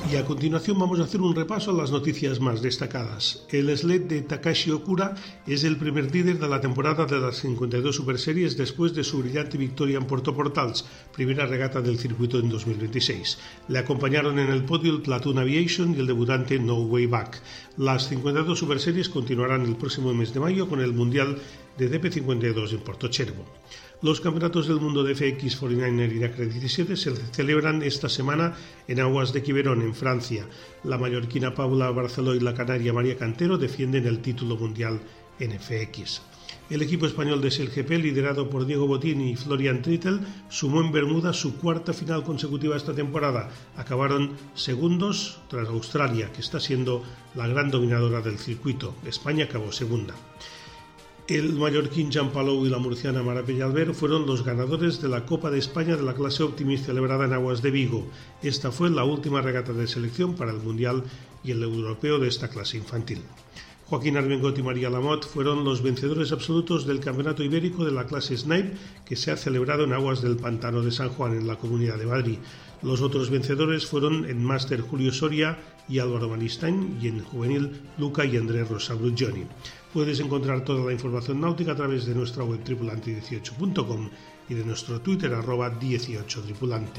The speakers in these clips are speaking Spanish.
Y a continuación vamos a hacer un repaso a las noticias más destacadas. El sled de Takashi Okura es el primer líder de la temporada de las 52 Super Series después de su brillante victoria en Puerto Portals, primera regata del circuito en 2026. Le acompañaron en el podio el Platoon Aviation y el debutante No Way Back. Las 52 Super Series continuarán el próximo mes de mayo con el Mundial de DP52 en Portocervo. Los campeonatos del mundo de FX 49er y Dakar 17 se celebran esta semana en aguas de Quiberón, en Francia. La mallorquina Paula Barceló y la canaria María Cantero defienden el título mundial en FX. El equipo español de SailGP, liderado por Diego Botín y Florian Trittel, sumó en Bermuda su cuarta final consecutiva esta temporada. Acabaron segundos tras Australia, que está siendo la gran dominadora del circuito. España acabó segunda. El mallorquín Jean Palou y la murciana Mara Pellalver fueron los ganadores de la Copa de España de la clase Optimist celebrada en aguas de Vigo. Esta fue la última regata de selección para el Mundial y el Europeo de esta clase infantil. Joaquín Arbengot y María Lamotte fueron los vencedores absolutos del Campeonato Ibérico de la clase Snipe, que se ha celebrado en aguas del Pantano de San Juan, en la Comunidad de Madrid. Los otros vencedores fueron en Máster Julio Soria y Álvaro Manistain, y en Juvenil Luca y Andrés Rosabrugioni. Puedes encontrar toda la información náutica a través de nuestra web tripulante18.com y de nuestro Twitter @18tripulante.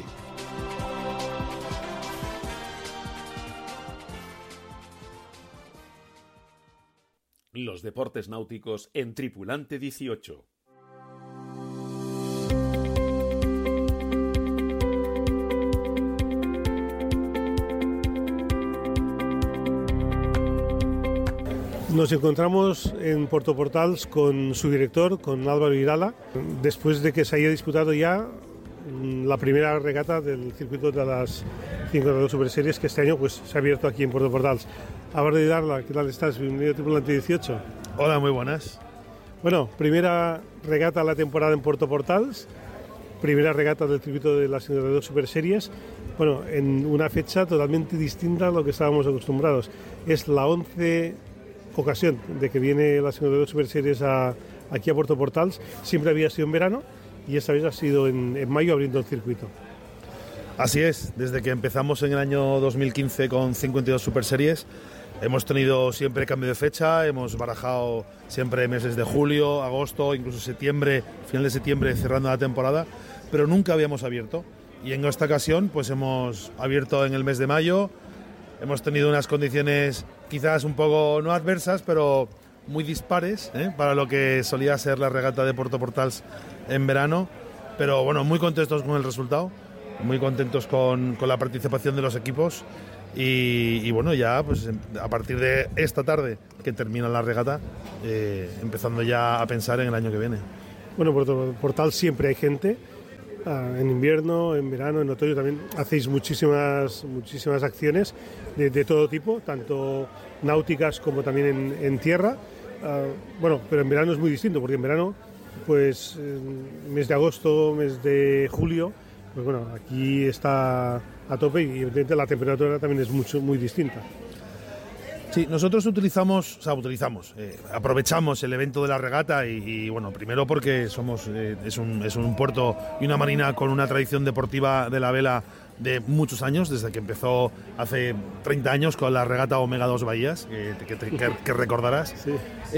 Los deportes náuticos en Tripulante 18. Nos encontramos en Puerto Portals con su director, con Álvaro Irala, después de que se haya disputado ya la primera regata del circuito de las 52 Super Series, que este año pues se ha abierto aquí en Puerto Portals. Álvaro Irala, ¿qué tal estás? Bienvenido a Tripulante 18. Hola, muy buenas. Bueno, primera regata de la temporada en Puerto Portals, primera regata del circuito de las 52 Super Series, bueno, en una fecha totalmente distinta a lo que estábamos acostumbrados. Es la 11 ocasión de que viene la 52 Super Series aquí a Puerto Portals. Siempre había sido en verano y esta vez ha sido en mayo abriendo el circuito. Así es, desde que empezamos en el año 2015 con 52 Super Series hemos tenido siempre cambio de fecha, hemos barajado siempre meses de julio, agosto, incluso septiembre, final de septiembre cerrando la temporada, pero nunca habíamos abierto, y en esta ocasión pues hemos abierto en el mes de mayo. Hemos tenido unas condiciones quizás un poco no adversas, pero muy dispares, para lo que solía ser la regata de Puerto Portals en verano. Pero bueno, muy contentos con el resultado, muy contentos con la participación de los equipos. Y bueno, ya pues a partir de esta tarde que termina la regata, empezando ya a pensar en el año que viene. Bueno, Puerto Portals siempre hay gente. En invierno, en verano, en otoño también hacéis muchísimas acciones de todo tipo, tanto náuticas como también en tierra. Bueno, pero en verano es muy distinto, porque en verano, pues mes de agosto, mes de julio, pues bueno, aquí está a tope y evidentemente la temperatura también es muy distinta. Sí, nosotros aprovechamos el evento de la regata y bueno, primero porque es un puerto y una marina con una tradición deportiva de la vela de muchos años, desde que empezó hace 30 años con la regata Omega 2 Bahías, que recordarás. Sí.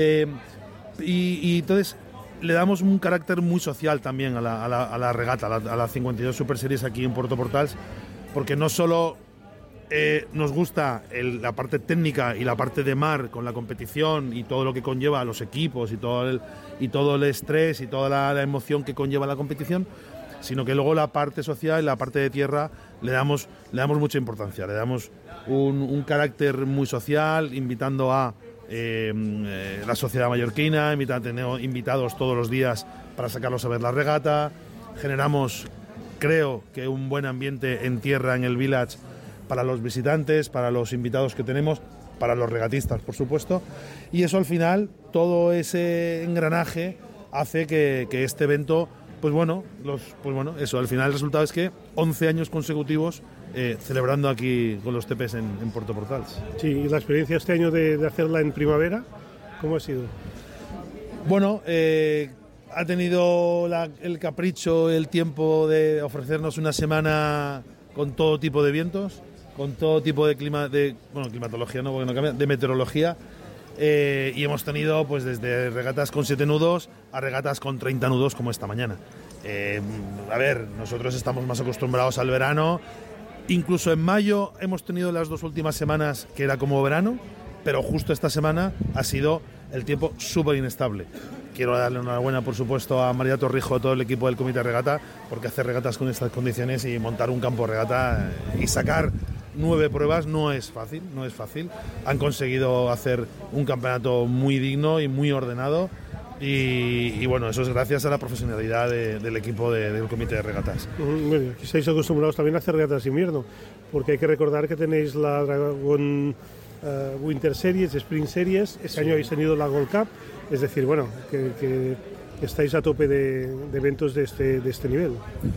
Y entonces le damos un carácter muy social también a la regata, a la 52 Super Series aquí en Puerto Portals, porque no solo nos gusta la parte técnica y la parte de mar con la competición y todo lo que conlleva a los equipos y todo el estrés y toda la emoción que conlleva la competición, sino que luego la parte social y la parte de tierra le damos mucha importancia, le damos un carácter muy social, invitando a la sociedad mallorquina, tenemos invitados todos los días para sacarlos a ver la regata, generamos, creo que un buen ambiente en tierra en el village para los visitantes, para los invitados que tenemos, para los regatistas, por supuesto, y eso al final, todo ese engranaje hace que este evento, eso, al final el resultado es que 11 años consecutivos celebrando aquí con los TPs en Puerto Portals. Sí, y la experiencia este año de hacerla en primavera, ¿cómo ha sido? Bueno, ha tenido el capricho, el tiempo de ofrecernos una semana con todo tipo de vientos, con todo tipo de climatología, no, porque no cambia, de meteorología. Y hemos tenido pues desde regatas con 7 nudos a regatas con 30 nudos como esta mañana. A ver, nosotros estamos más acostumbrados al verano. Incluso en mayo hemos tenido las 2 últimas semanas que era como verano, pero justo esta semana ha sido el tiempo súper inestable. Quiero darle una enhorabuena, por supuesto, a María Torrijo, a todo el equipo del Comité de Regata, porque hacer regatas con estas condiciones y montar un campo de regata y sacar 9 pruebas no es fácil. Han conseguido hacer un campeonato muy digno y muy ordenado. Y bueno, eso es gracias a la profesionalidad del equipo del Comité de Regatas. Bueno, estáis acostumbrados también a hacer regatas de invierno, porque hay que recordar que tenéis la Dragon Winter Series, Spring Series, este año habéis tenido la Gold Cup, es decir, bueno, que estáis a tope de eventos de este nivel.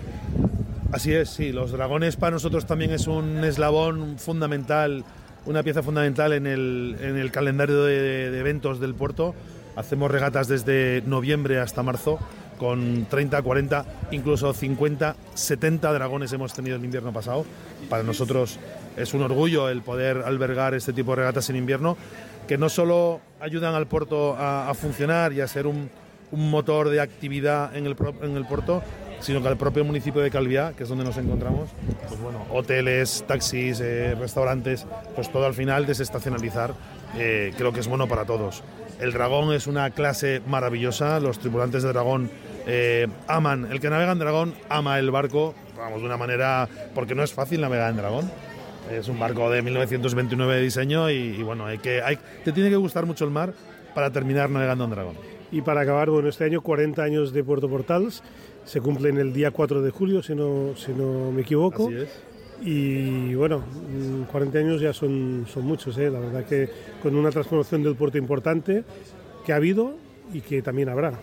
Así es, sí, los dragones para nosotros también es un eslabón fundamental, una pieza fundamental en el calendario de eventos del puerto. Hacemos regatas desde noviembre hasta marzo con 30, 40, incluso 50, 70 dragones hemos tenido el invierno pasado. Para nosotros es un orgullo el poder albergar este tipo de regatas en invierno, que no solo ayudan al puerto a funcionar y a ser un motor de actividad en el puerto, sino que al propio municipio de Calviá, que es donde nos encontramos, pues bueno, hoteles, taxis, restaurantes, pues todo al final desestacionalizar, creo que es bueno para todos. El dragón es una clase maravillosa, los tripulantes de dragón aman, el que navega en dragón ama el barco, vamos, de una manera, porque no es fácil navegar en dragón. Es un barco de 1929 de diseño y bueno, te tiene que gustar mucho el mar para terminar navegando en dragón. Y para acabar, bueno, este año 40 años de Puerto Portals, se cumplen el día 4 de julio, si no me equivoco. Así es. Y bueno, 40 años ya son muchos, la verdad que con una transformación del puerto importante que ha habido y que también habrá.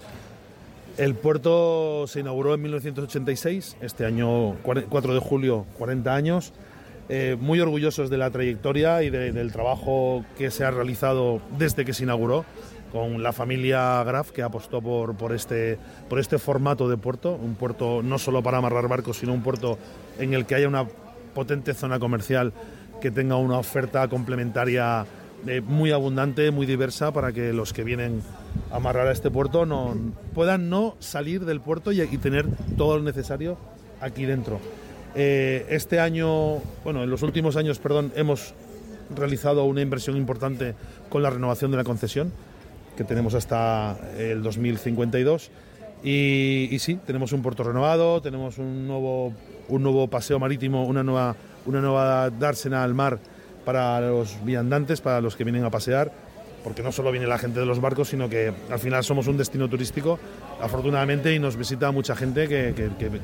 El puerto se inauguró en 1986, este año 4 de julio, 40 años. Muy orgullosos de la trayectoria y del trabajo que se ha realizado desde que se inauguró, con la familia Graf, que apostó por este formato de puerto, un puerto no solo para amarrar barcos, sino un puerto en el que haya una potente zona comercial que tenga una oferta complementaria muy abundante, muy diversa, para que los que vienen a amarrar a este puerto puedan no salir del puerto y tener todo lo necesario aquí dentro. Este año, bueno, en los últimos años, hemos realizado una inversión importante con la renovación de la concesión, que tenemos hasta el 2052, y sí, tenemos un puerto renovado, tenemos un nuevo paseo marítimo, una nueva dársena al mar para los viandantes, para los que vienen a pasear, porque no solo viene la gente de los barcos, sino que al final somos un destino turístico, afortunadamente, y nos visita mucha gente que